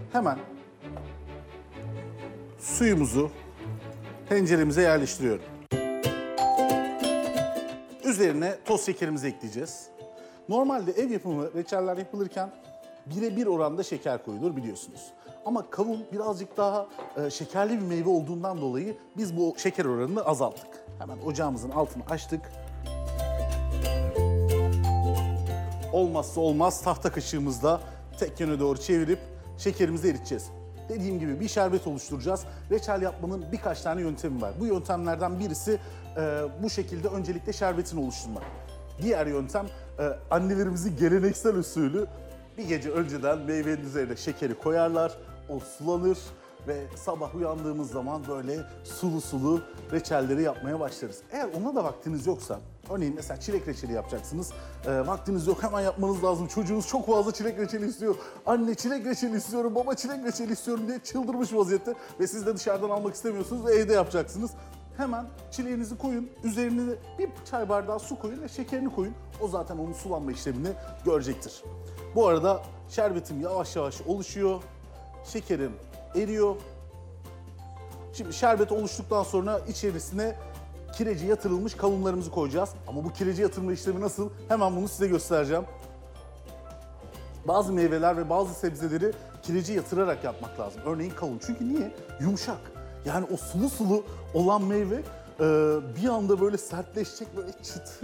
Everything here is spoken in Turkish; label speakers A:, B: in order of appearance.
A: Hemen suyumuzu tenceremize yerleştiriyorum. Üzerine toz şekerimizi ekleyeceğiz. Normalde ev yapımı reçeller yapılırken 1'e 1 oranda şeker koyulur biliyorsunuz. Ama kavun birazcık daha şekerli bir meyve olduğundan dolayı biz bu şeker oranını azalttık. Hemen ocağımızın altını açtık. Olmazsa olmaz tahta kaşığımızla tek yöne doğru çevirip şekerimizi eriteceğiz. Dediğim gibi bir şerbet oluşturacağız. Reçel yapmanın birkaç tane yöntemi var. Bu yöntemlerden birisi bu şekilde öncelikle şerbetini oluşturmak. Diğer yöntem annelerimizin geleneksel usulü bir gece önceden meyvenin üzerine şekeri koyarlar, o sulanır ve sabah uyandığımız zaman böyle sulu sulu reçelleri yapmaya başlarız. Eğer ona da vaktiniz yoksa, örneğin mesela çilek reçeli yapacaksınız, vaktiniz yok hemen yapmanız lazım, çocuğunuz çok fazla çilek reçeli istiyor, anne çilek reçeli istiyorum, baba çilek reçeli istiyorum diye çıldırmış vaziyette ve siz de dışarıdan almak istemiyorsunuz ve evde yapacaksınız. Hemen çileğinizi koyun, üzerine bir çay bardağı su koyun ve şekerini koyun. O zaten onun sulanma işlemini görecektir. Bu arada şerbetim yavaş yavaş oluşuyor, şekerim eriyor. Şimdi şerbet oluştuktan sonra içerisine kireci yatırılmış kavunlarımızı koyacağız. Ama bu kireci yatırma işlemi nasıl? Hemen bunu size göstereceğim. Bazı meyveler ve bazı sebzeleri kireci yatırarak yapmak lazım. Örneğin kavun. Çünkü niye? Yumuşak. Yani o sulu sulu olan meyve bir anda böyle sertleşecek, böyle çıtır